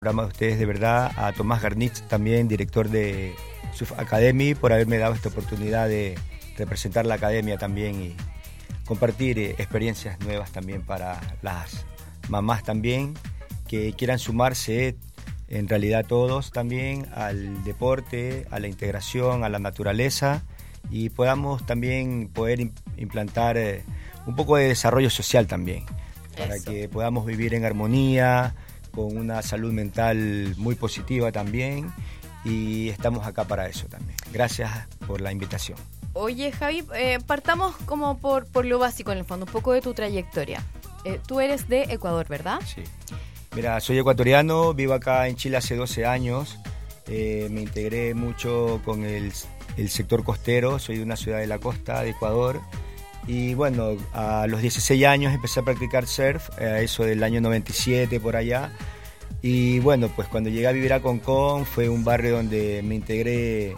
programa de ustedes, de verdad, a Tomás Garnitz, también director de Surf Academy, por haberme dado esta oportunidad de representar la academia también y compartir experiencias nuevas también para las mamás también que quieran sumarse, en realidad todos también, al deporte, a la integración, a la naturaleza, y podamos también poder implantar un poco de desarrollo social también, para que podamos vivir en armonía, con una salud mental muy positiva también, y estamos acá para eso también. Gracias por la invitación. Oye, Javi, partamos como por lo básico en el fondo, un poco de tu trayectoria. Tú eres de Ecuador, ¿verdad? Sí. Mira, soy ecuatoriano, vivo acá en Chile hace 12 años. Me integré mucho con el sector costero, soy de una ciudad de la costa de Ecuador. Y bueno, a los 16 años empecé a practicar surf, eso del año 97 por allá. Y bueno, pues cuando llegué a vivir a Concón fue un barrio donde me integré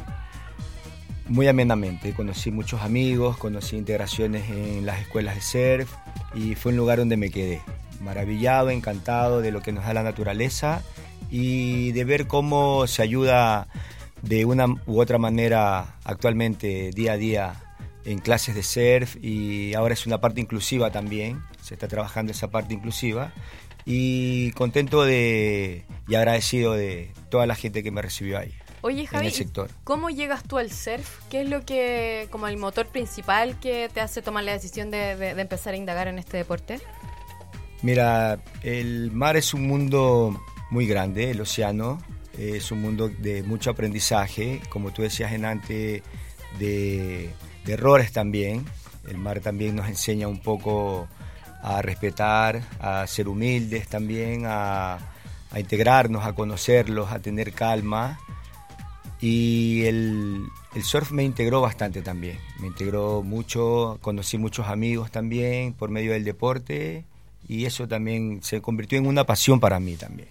muy amenamente. Conocí muchos amigos, conocí integraciones en las escuelas de surf y fue un lugar donde me quedé maravillado, encantado de lo que nos da la naturaleza y de ver cómo se ayuda de una u otra manera actualmente, día a día, en clases de surf, y ahora es una parte inclusiva también, se está trabajando esa parte inclusiva, y contento y agradecido de toda la gente que me recibió ahí. Oye, Javi, en el sector. ¿Cómo llegas tú al surf? ¿Qué es lo que, como el motor principal que te hace tomar la decisión de empezar a indagar en este deporte? Mira, el mar es un mundo muy grande, el océano, es un mundo de mucho aprendizaje, como tú decías antes, de errores también. El mar también nos enseña un poco a respetar, a ser humildes también, a integrarnos, a conocerlos, a tener calma. Y el surf me integró bastante también, me integró mucho, conocí muchos amigos también por medio del deporte, y eso también se convirtió en una pasión para mí también.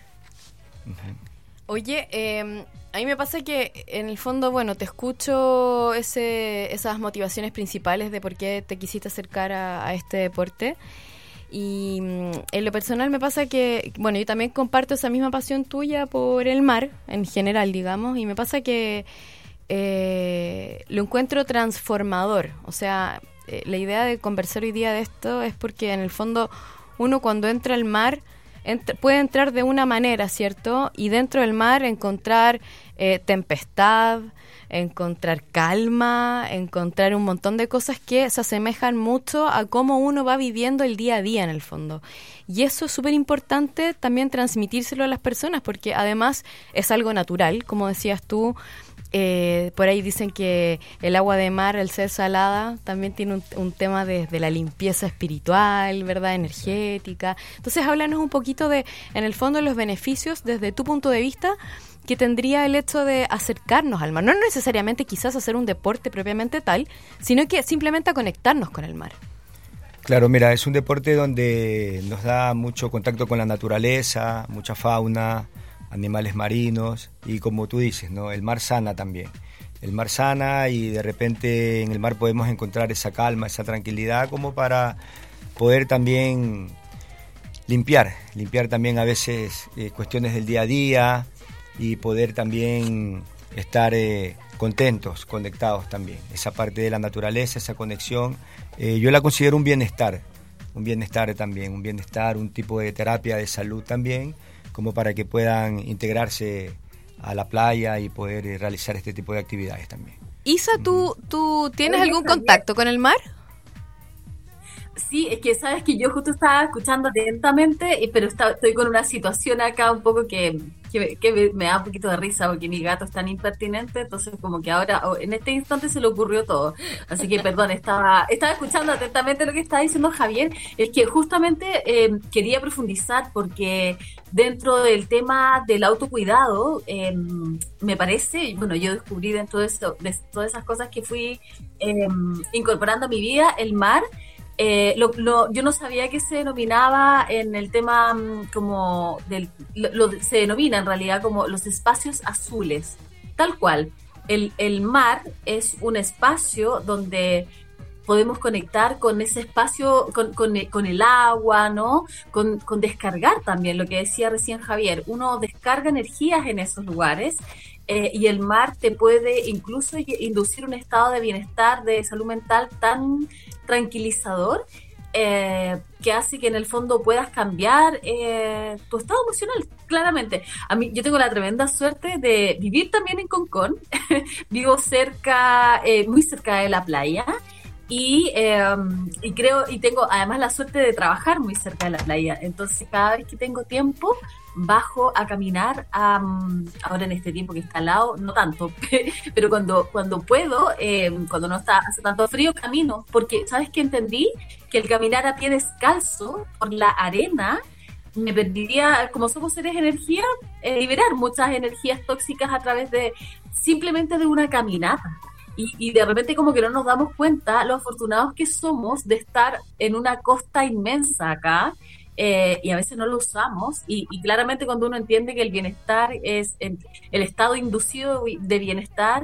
Oye, a mí me pasa que en el fondo, bueno, te escucho esas motivaciones principales de por qué te quisiste acercar a este deporte, y en lo personal me pasa que, bueno, yo también comparto esa misma pasión tuya por el mar en general, digamos, y me pasa que lo encuentro transformador. O sea, la idea de conversar hoy día de esto es porque en el fondo uno cuando entra al mar puede entrar de una manera, ¿cierto? Y dentro del mar encontrar tempestad, encontrar calma, encontrar un montón de cosas que se asemejan mucho a cómo uno va viviendo el día a día en el fondo. Y eso es súper importante también transmitírselo a las personas, porque además es algo natural, como decías tú. Por ahí dicen que el agua de mar, al ser salada, también tiene un tema de la limpieza espiritual, ¿verdad? Energética. Entonces, háblanos un poquito de, en el fondo, los beneficios desde tu punto de vista que tendría el hecho de acercarnos al mar. No necesariamente quizás hacer un deporte propiamente tal, sino que simplemente a conectarnos con el mar. Claro, mira, es un deporte donde nos da mucho contacto con la naturaleza, mucha fauna, animales marinos, y como tú dices, ¿no? El mar sana también. El mar sana, y de repente en el mar podemos encontrar esa calma, esa tranquilidad, como para poder también limpiar también a veces cuestiones del día a día, y poder también estar contentos, conectados también. Esa parte de la naturaleza, esa conexión, yo la considero un bienestar también, un tipo de terapia de salud también, como para que puedan integrarse a la playa y poder realizar este tipo de actividades también. Isa, ¿tú tienes algún contacto con el mar? Sí, es que sabes que yo justo estaba escuchando atentamente, pero estoy con una situación acá un poco que me da un poquito de risa, porque mi gato es tan impertinente, entonces como que ahora, en este instante se le ocurrió todo. Así que perdón, estaba escuchando atentamente lo que estaba diciendo Javier. Es que justamente quería profundizar, porque dentro del tema del autocuidado, me parece, bueno, yo descubrí dentro de todas esas cosas que fui incorporando a mi vida, el mar. Yo no sabía que se denominaba en el tema como se denomina en realidad como los espacios azules, tal cual. El mar es un espacio donde podemos conectar con ese espacio, con el agua, ¿no? Con descargar también, lo que decía recién Javier. Uno descarga energías en esos lugares y el mar te puede incluso inducir un estado de bienestar, de salud mental tan tranquilizador, que hace que en el fondo puedas cambiar tu estado emocional, claramente. A mí, yo tengo la tremenda suerte de vivir también en Concón. Vivo muy cerca de la playa. Y tengo además la suerte de trabajar muy cerca de la playa. Entonces, cada vez que tengo tiempo, bajo a caminar, ahora en este tiempo que está al lado, no tanto, pero cuando puedo, cuando no hace tanto frío, camino, porque ¿sabes qué entendí? Que el caminar a pie descalzo por la arena me permitiría, como somos seres de energía, liberar muchas energías tóxicas a través de simplemente de una caminata. Y de repente como que no nos damos cuenta lo afortunados que somos de estar en una costa inmensa acá, y a veces no lo usamos, y claramente cuando uno entiende que el bienestar es el estado inducido de bienestar,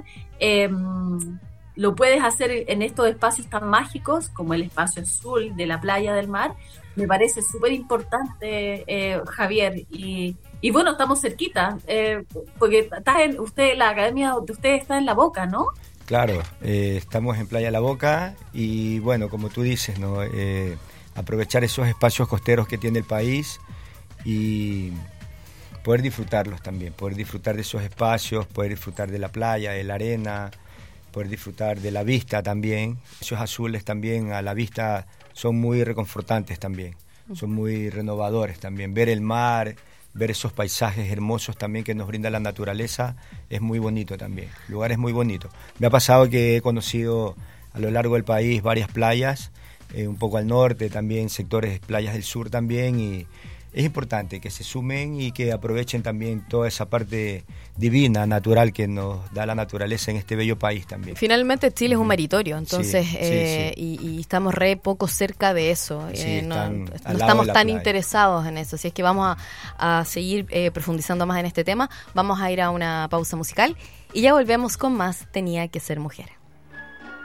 lo puedes hacer en estos espacios tan mágicos como el espacio azul de la playa del mar. Me parece súper importante, Javier, y bueno, estamos cerquita, porque la academia de ustedes está en La Boca, ¿no? Claro, estamos en Playa La Boca y bueno, como tú dices, ¿no? Aprovechar esos espacios costeros que tiene el país y poder disfrutarlos también, poder disfrutar de esos espacios, poder disfrutar de la playa, de la arena, poder disfrutar de la vista también. Esos azules también a la vista son muy reconfortantes también, son muy renovadores también. Ver el mar, ver esos paisajes hermosos también que nos brinda la naturaleza es muy bonito también. El lugar es muy bonito. Me ha pasado que he conocido a lo largo del país varias playas, un poco al norte también, sectores, playas del sur también, y es importante que se sumen y que aprovechen también toda esa parte divina, natural que nos da la naturaleza en este bello país también. Finalmente Chile es un meritorio, entonces, sí. Y estamos re poco cerca de eso, no estamos tan interesados en eso, así es que vamos a seguir profundizando más en este tema. Vamos a ir a una pausa musical y ya volvemos con más Tenía que ser mujer.